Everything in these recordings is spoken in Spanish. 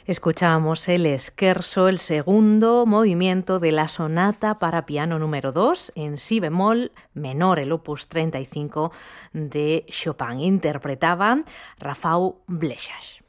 Escuchábamos el scherzo, el segundo movimiento de la sonata para piano número 2 en si bemol menor, el opus 35 de Chopin. Interpretaba Rafał Blesiak.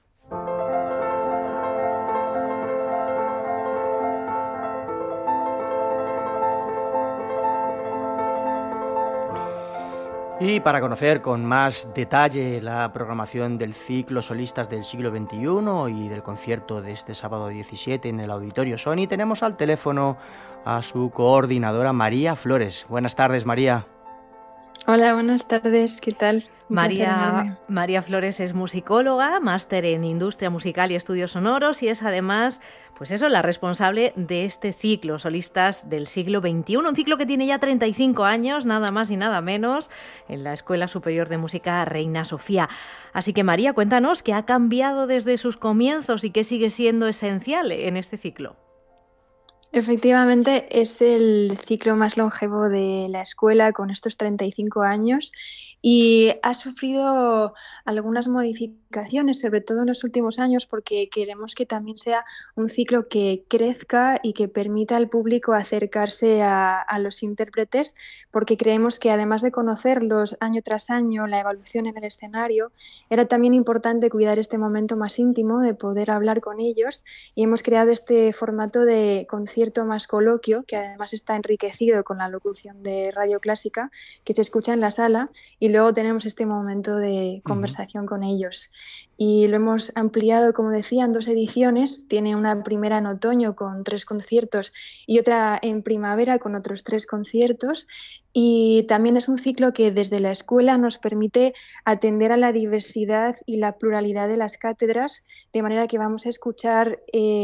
Y para conocer con más detalle la programación del ciclo Solistas del siglo XXI y del concierto de este sábado 17 en el Auditorio Sony, tenemos al teléfono a su coordinadora María Flores. Buenas tardes, María. Hola, buenas tardes, ¿qué tal? María Flores es musicóloga, máster en Industria Musical y Estudios Sonoros, y es además, pues eso, la responsable de este ciclo Solistas del siglo XXI, un ciclo que tiene ya 35 años, nada más y nada menos, en la Escuela Superior de Música Reina Sofía. Así que, María, cuéntanos qué ha cambiado desde sus comienzos y qué sigue siendo esencial en este ciclo. Efectivamente, es el ciclo más longevo de la escuela con estos 35 años y ha sufrido algunas modificaciones, sobre todo en los últimos años, porque queremos que también sea un ciclo que crezca y que permita al público acercarse a los intérpretes, porque creemos que además de conocerlos año tras año, la evolución en el escenario, era también importante cuidar este momento más íntimo de poder hablar con ellos, y hemos creado este formato de concierto más coloquio, que además está enriquecido con la locución de radio clásica que se escucha en la sala, y luego tenemos este momento de conversación con ellos. Y lo hemos ampliado, como decía, en 2 ediciones. Tiene una primera en otoño con 3 conciertos y otra en primavera con otros 3 conciertos. Y también es un ciclo que desde la escuela nos permite atender a la diversidad y la pluralidad de las cátedras, de manera que vamos a escuchar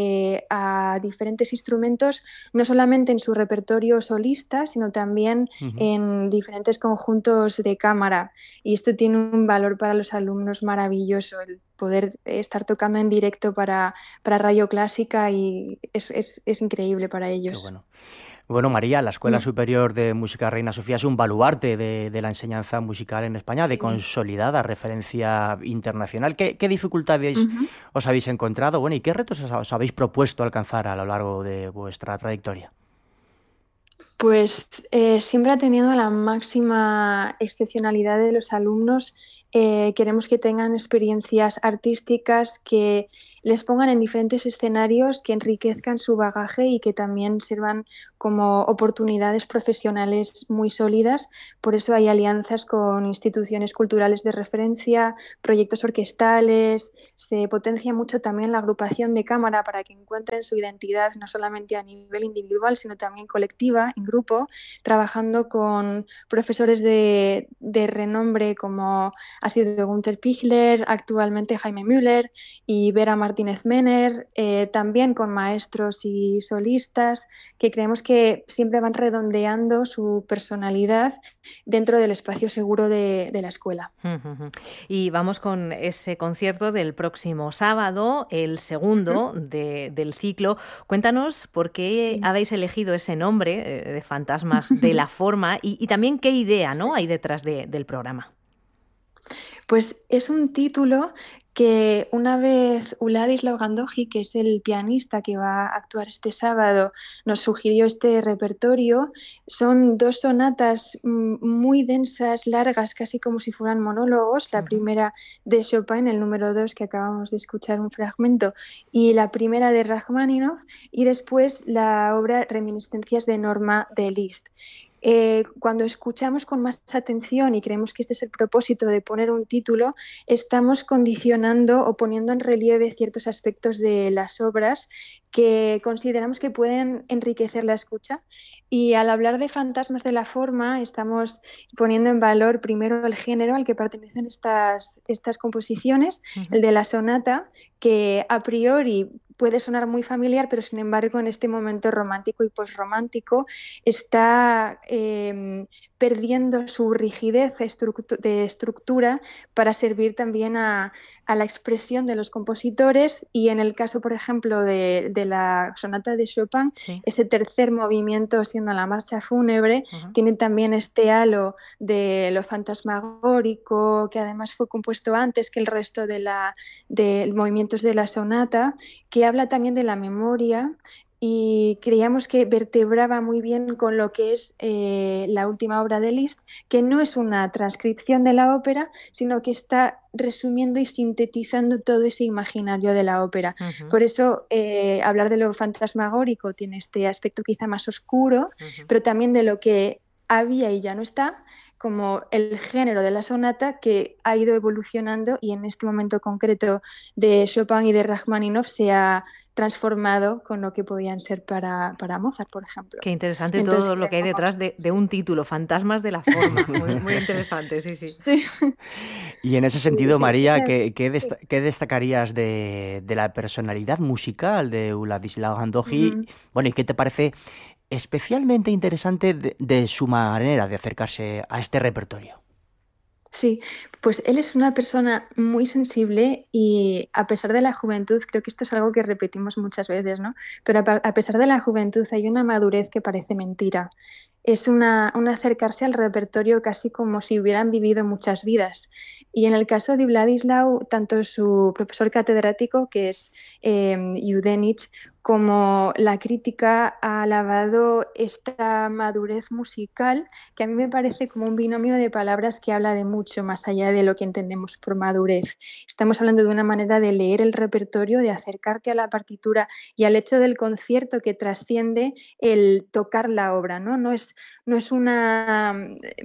a diferentes instrumentos, no solamente en su repertorio solista, sino también en diferentes conjuntos de cámara. Y esto tiene un valor para los alumnos maravilloso, el poder estar tocando en directo para Radio Clásica, y es increíble para ellos. Qué bueno. Bueno, María, la Escuela Superior de Música Reina Sofía es un baluarte de la enseñanza musical en España, de consolidada referencia internacional. ¿Qué dificultades os habéis encontrado? Bueno, ¿y qué retos os habéis propuesto alcanzar a lo largo de vuestra trayectoria? Pues siempre atendiendo la máxima excepcionalidad de los alumnos, queremos que tengan experiencias artísticas que les pongan en diferentes escenarios, que enriquezcan su bagaje y que también sirvan como oportunidades profesionales muy sólidas. Por eso hay alianzas con instituciones culturales de referencia, proyectos orquestales, se potencia mucho también la agrupación de cámara para que encuentren su identidad no solamente a nivel individual, sino también colectiva, en grupo, trabajando con profesores de renombre como ha sido Günther Pichler, actualmente Jaime Müller y Vera Martínez Mener, también con maestros y solistas que creemos que siempre van redondeando su personalidad dentro del espacio seguro de la escuela. Y vamos con ese concierto del próximo sábado, el segundo del ciclo. Cuéntanos por qué habéis elegido ese nombre de Fantasmas de la Forma y también qué idea, ¿no?, hay detrás del programa. Pues es un título que una vez Vladislav Gandoji, que es el pianista que va a actuar este sábado, nos sugirió este repertorio. Son 2 sonatas muy densas, largas, casi como si fueran monólogos. La primera de Chopin, el número 2, que acabamos de escuchar un fragmento, y la primera de Rachmaninoff, y después la obra Reminiscencias de Norma de Liszt. Cuando escuchamos con más atención, y creemos que este es el propósito de poner un título, estamos condicionando o poniendo en relieve ciertos aspectos de las obras que consideramos que pueden enriquecer la escucha. Y al hablar de Fantasmas de la Forma, estamos poniendo en valor primero el género al que pertenecen estas composiciones, el de la sonata, que a priori puede sonar muy familiar, pero sin embargo en este momento romántico y posromántico está perdiendo su rigidez de estructura para servir también a la expresión de los compositores. Y en el caso, por ejemplo, de la sonata de Chopin, ese tercer movimiento, siendo la marcha fúnebre, tiene también este halo de lo fantasmagórico, que además fue compuesto antes que el resto de movimientos de la sonata, que habla también de la memoria y creíamos que vertebraba muy bien con lo que es la última obra de Liszt, que no es una transcripción de la ópera, sino que está resumiendo y sintetizando todo ese imaginario de la ópera. Por eso hablar de lo fantasmagórico tiene este aspecto quizá más oscuro, pero también de lo que había y ya no está, como el género de la sonata que ha ido evolucionando y en este momento concreto de Chopin y de Rachmaninoff se ha transformado con lo que podían ser para Mozart, por ejemplo. Qué interesante. Entonces, todo lo que hay detrás de un título, Fantasmas de la forma. Muy, muy interesante, sí. Y en ese sentido, María, ¿qué destacarías de la personalidad musical de Władysław Andocki? Bueno, ¿y qué te parece especialmente interesante de su manera de acercarse a este repertorio? Sí, pues él es una persona muy sensible y a pesar de la juventud, creo que esto es algo que repetimos muchas veces, ¿no? Pero a pesar de la juventud hay una madurez que parece mentira. Es un acercarse al repertorio casi como si hubieran vivido muchas vidas. Y en el caso de Władysław, tanto su profesor catedrático, que es Yudenich, como la crítica ha alabado esta madurez musical, que a mí me parece como un binomio de palabras que habla de mucho más allá de lo que entendemos por madurez. Estamos hablando de una manera de leer el repertorio, de acercarte a la partitura y al hecho del concierto que trasciende el tocar la obra, ¿no? No es una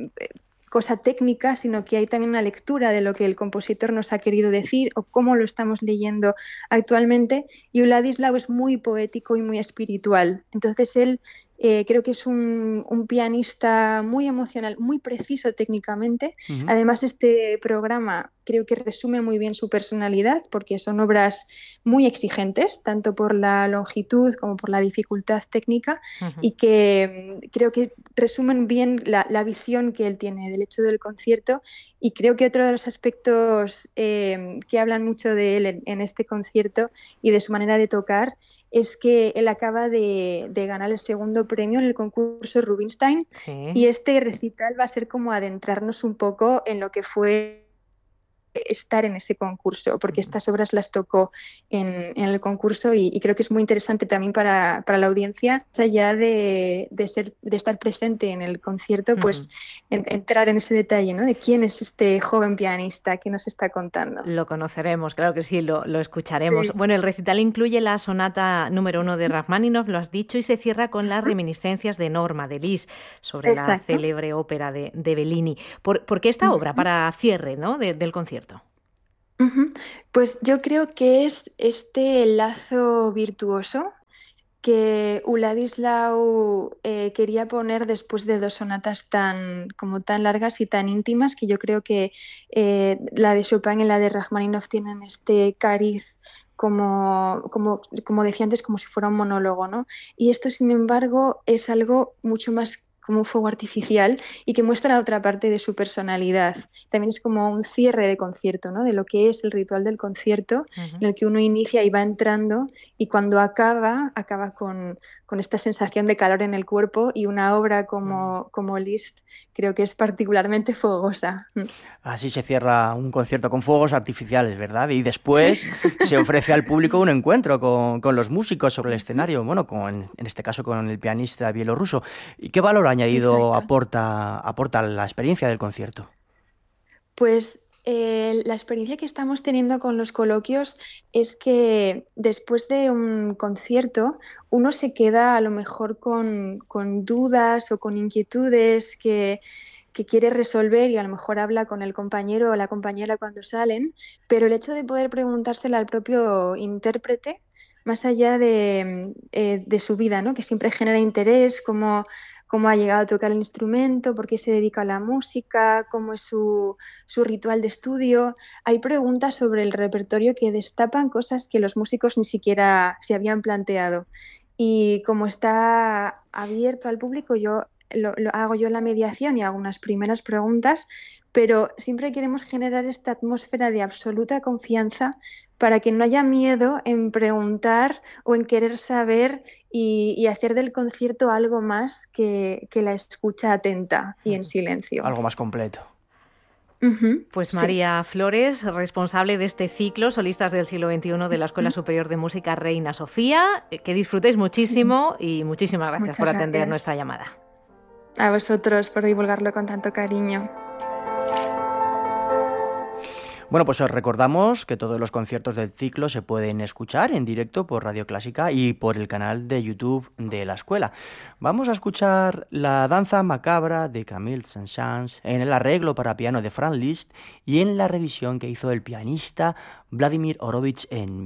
cosa técnica, sino que hay también una lectura de lo que el compositor nos ha querido decir o cómo lo estamos leyendo actualmente. Y Władysław es muy poético y muy espiritual. Entonces él creo que es un pianista muy emocional, muy preciso técnicamente. Además, este programa creo que resume muy bien su personalidad porque son obras muy exigentes, tanto por la longitud como por la dificultad técnica, y que creo que resumen bien la visión que él tiene del hecho del concierto. Y creo que otro de los aspectos que hablan mucho de él en este concierto y de su manera de tocar es que él acaba de ganar el segundo premio en el concurso Rubinstein, y este recital va a ser como adentrarnos un poco en lo que fue estar en ese concurso, porque estas obras las tocó en el concurso y creo que es muy interesante también para la audiencia, más allá de estar presente en el concierto, pues entrar en ese detalle, ¿no? De quién es este joven pianista que nos está contando. Lo conoceremos, claro que sí, lo escucharemos. Sí. Bueno, el recital incluye la sonata número 1 de Rachmaninoff, lo has dicho, y se cierra con las reminiscencias de Norma, de Liszt, sobre la célebre ópera de Bellini. ¿Por qué esta obra para cierre, ¿no? del concierto? Pues yo creo que es este lazo virtuoso que Władysław quería poner después de dos sonatas tan largas y tan íntimas, que yo creo que la de Chopin y la de Rachmaninoff tienen este cariz como decía antes, como si fuera un monólogo, ¿no? Y esto, sin embargo, es algo mucho más como un fuego artificial y que muestra la otra parte de su personalidad. También es como un cierre de concierto, ¿no? De lo que es el ritual del concierto, en el que uno inicia y va entrando, y cuando acaba con esta sensación de calor en el cuerpo, y una obra como Liszt creo que es particularmente fogosa. Así se cierra un concierto con fuegos artificiales, ¿verdad? Y después se ofrece al público un encuentro con los músicos sobre el escenario, bueno, en este caso con el pianista bielorruso. ¿Y qué valor añadido aporta la experiencia del concierto? Pues la experiencia que estamos teniendo con los coloquios es que después de un concierto uno se queda a lo mejor con dudas o con inquietudes que quiere resolver, y a lo mejor habla con el compañero o la compañera cuando salen, pero el hecho de poder preguntársela al propio intérprete, más allá de su vida, ¿no? Que siempre genera interés, cómo ha llegado a tocar el instrumento, por qué se dedica a la música, cómo es su ritual de estudio. Hay preguntas sobre el repertorio que destapan cosas que los músicos ni siquiera se habían planteado. Y como está abierto al público, lo hago yo la mediación y hago unas primeras preguntas, pero siempre queremos generar esta atmósfera de absoluta confianza para que no haya miedo en preguntar o en querer saber y hacer del concierto algo más que la escucha atenta y en silencio. Algo más completo. Pues María Flores, responsable de este ciclo Solistas del siglo XXI de la Escuela Superior de Música Reina Sofía, que disfrutéis muchísimo y muchísimas gracias por atender nuestra llamada. A vosotros por divulgarlo con tanto cariño. Bueno, pues os recordamos que todos los conciertos del ciclo se pueden escuchar en directo por Radio Clásica y por el canal de YouTube de la escuela. Vamos a escuchar la danza macabra de Camille Saint-Saëns en el arreglo para piano de Franz Liszt y en la revisión que hizo el pianista Vladimir Horowitz en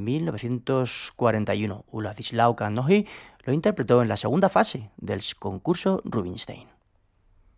1941. Władysław Kanohy lo interpretó en la segunda fase del concurso Rubinstein.